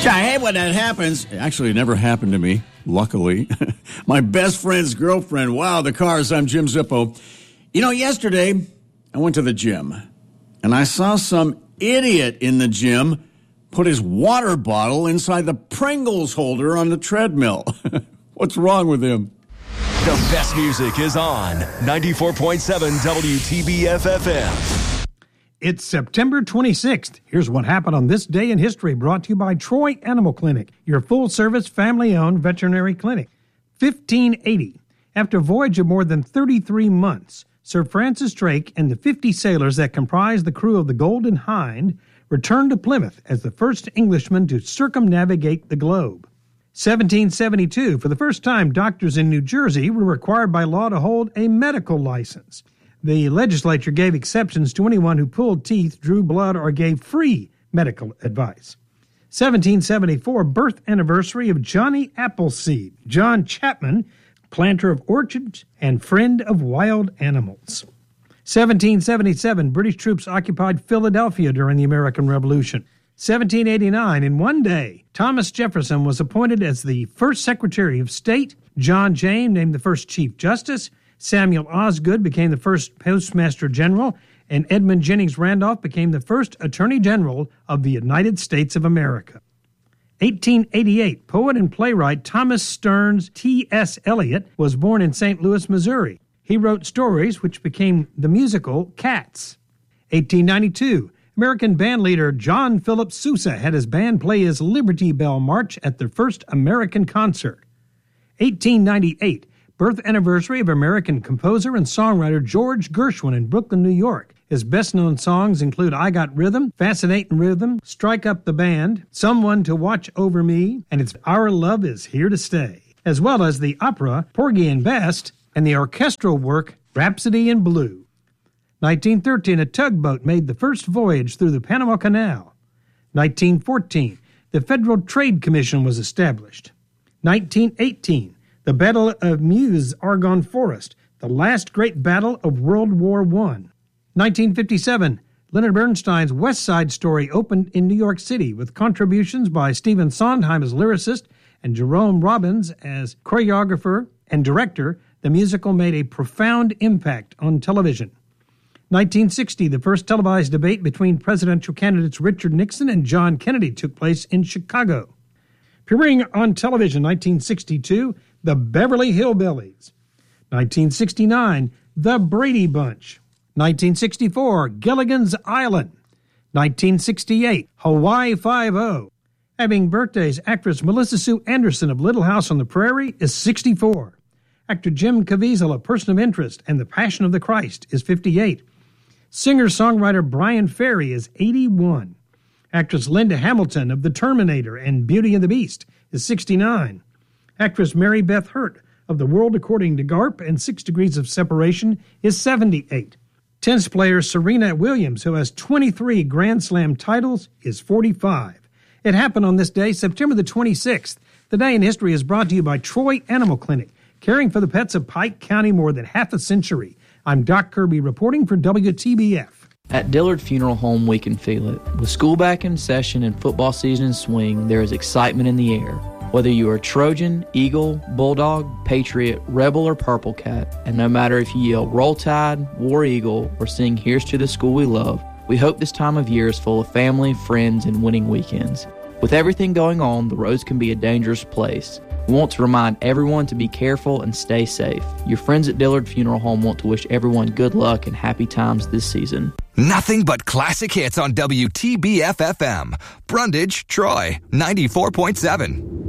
I hate when that happens. Actually, it never happened to me, luckily. My best friend's girlfriend. Wow, the cars. I'm Jim Zippo. You know, yesterday, I went to the gym, and I saw some idiot in the gym put his water bottle inside the Pringles holder on the treadmill. What's wrong with him? The best music is on 94.7 WTBF-FM. It's September 26th. Here's what happened on this day in history, brought to you by Troy Animal Clinic, your full-service, family-owned veterinary clinic. 1580. After a voyage of more than 33 months, Sir Francis Drake and the 50 sailors that comprised the crew of the Golden Hind returned to Plymouth as the first Englishmen to circumnavigate the globe. 1772. For the first time, doctors in New Jersey were required by law to hold a medical license. The legislature gave exceptions to anyone who pulled teeth, drew blood, or gave free medical advice. 1774, birth anniversary of Johnny Appleseed, John Chapman, planter of orchards and friend of wild animals. 1777, British troops occupied Philadelphia during the American Revolution. 1789, in one day, Thomas Jefferson was appointed as the first Secretary of State, John Jay named the first Chief Justice, Samuel Osgood became the first Postmaster General, and Edmund Jennings Randolph became the first Attorney General of the United States of America. 1888, poet and playwright Thomas Stearns T.S. Eliot was born in St. Louis, Missouri. He wrote stories which became the musical Cats. 1892, American bandleader John Philip Sousa had his band play his Liberty Bell March at their first American concert. 1898, birth anniversary of American composer and songwriter George Gershwin in Brooklyn, New York. His best-known songs include I Got Rhythm, Fascinating Rhythm, Strike Up the Band, Someone to Watch Over Me, and it's Our Love Is Here to Stay, as well as the opera Porgy and Bess and the orchestral work Rhapsody in Blue. 1913, a tugboat made the first voyage through the Panama Canal. 1914, the Federal Trade Commission was established. 1918, the Battle of Meuse-Argonne Forest, the last great battle of World War I. 1957, Leonard Bernstein's West Side Story opened in New York City with contributions by Stephen Sondheim as lyricist and Jerome Robbins as choreographer and director. The musical made a profound impact on television. 1960, the first televised debate between presidential candidates Richard Nixon and John Kennedy took place in Chicago. Premiering on television, 1962, The Beverly Hillbillies. 1969, The Brady Bunch. 1964, Gilligan's Island. 1968, Hawaii Five-0. Having birthdays, actress Melissa Sue Anderson of Little House on the Prairie is 64. Actor Jim Caviezel, A Person of Interest and The Passion of the Christ, is 58. Singer-songwriter Brian Ferry is 81. Actress Linda Hamilton of The Terminator and Beauty and the Beast is 69. Actress Mary Beth Hurt of The World According to Garp and 6 Degrees of Separation is 78. Tennis player Serena Williams, who has 23 Grand Slam titles, is 45. It happened on this day, September the 26th. The Day in History is brought to you by Troy Animal Clinic, caring for the pets of Pike County more than half a century. I'm Doc Kirby reporting for WTBF. At Dillard Funeral Home, we can feel it. With school back in session and football season in swing, there is excitement in the air. Whether you are Trojan, Eagle, Bulldog, Patriot, Rebel, or Purple Cat, and no matter if you yell Roll Tide, War Eagle, or sing Here's to the School We Love, we hope this time of year is full of family, friends, and winning weekends. With everything going on, the roads can be a dangerous place. We want to remind everyone to be careful and stay safe. Your friends at Dillard Funeral Home want to wish everyone good luck and happy times this season. Nothing but classic hits on WTBF-FM. Brundage, Troy, 94.7.